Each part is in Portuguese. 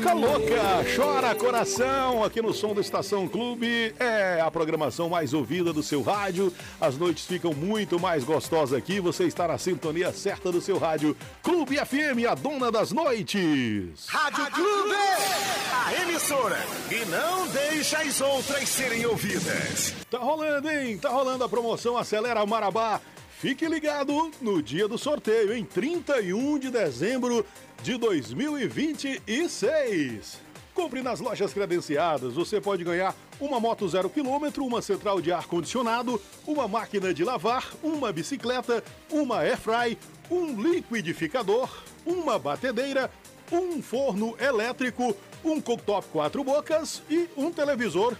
Louca, chora coração, aqui no som do Estação Clube, é a programação mais ouvida do seu rádio, as noites ficam muito mais gostosas aqui, você está na sintonia certa do seu rádio, Clube FM, a dona das noites. Rádio Clube, a emissora e não deixa as outras serem ouvidas. Tá rolando, hein? Tá rolando a promoção Acelera Marabá. Fique ligado no dia do sorteio, em 31 de dezembro de 2026. Compre nas lojas credenciadas, você pode ganhar uma moto 0 km, uma central de ar-condicionado, uma máquina de lavar, uma bicicleta, uma airfry, um liquidificador, uma batedeira, um forno elétrico, um cooktop 4 bocas e um televisor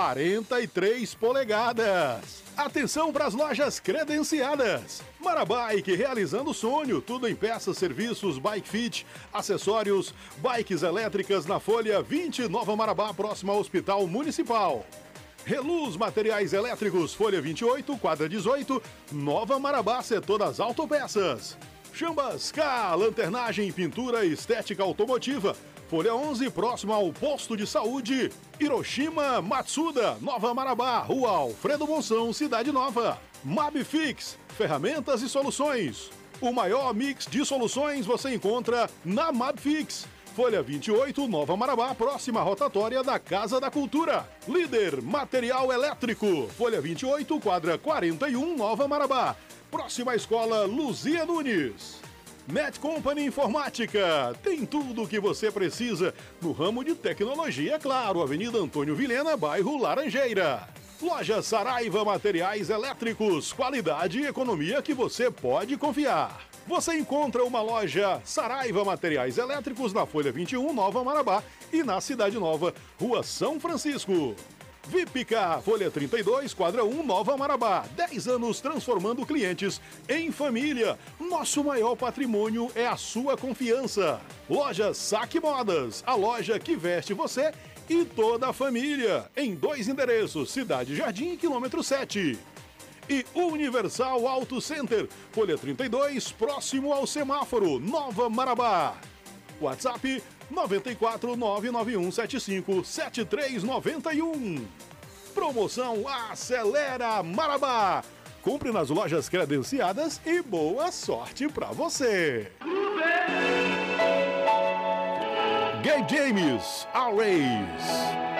43 polegadas. Atenção para as lojas credenciadas. Marabike, realizando o sonho. Tudo em peças, serviços, bike fit, acessórios, bikes elétricas na Folha 20, Nova Marabá, próxima ao Hospital Municipal. Reluz Materiais Elétricos, Folha 28, quadra 18, Nova Marabá, setor das autopeças. Chambas K, lanternagem, pintura e estética automotiva. Folha 11, próximo ao posto de saúde. Hiroshima Matsuda, Nova Marabá, Rua Alfredo Monção, Cidade Nova. Mabfix, ferramentas e soluções. O maior mix de soluções você encontra na Mabfix. Folha 28, Nova Marabá, próxima rotatória da Casa da Cultura. Líder Material Elétrico, Folha 28, quadra 41, Nova Marabá. Próxima escola Luzia Nunes. Net Company Informática, tem tudo o que você precisa no ramo de tecnologia, claro, Avenida Antônio Vilhena, bairro Laranjeira. Loja Saraiva Materiais Elétricos, qualidade e economia que você pode confiar. Você encontra uma loja Saraiva Materiais Elétricos na Folha 21, Nova Marabá e na Cidade Nova, Rua São Francisco. Vipca, Folha 32, quadra 1, Nova Marabá. 10 anos transformando clientes em família. Nosso maior patrimônio é a sua confiança. Loja Saque Modas, a loja que veste você e toda a família. Em 2 endereços, Cidade Jardim, quilômetro 7. E Universal Auto Center, Folha 32, próximo ao semáforo, Nova Marabá. WhatsApp 94 991 75 7391. Promoção Acelera Marabá. Compre nas lojas credenciadas e boa sorte pra você. Gay James, Always.